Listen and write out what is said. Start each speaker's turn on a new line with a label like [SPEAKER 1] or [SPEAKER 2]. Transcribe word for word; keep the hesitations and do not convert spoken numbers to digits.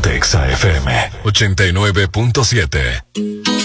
[SPEAKER 1] Ponte Exa F M ochenta y nueve punto siete.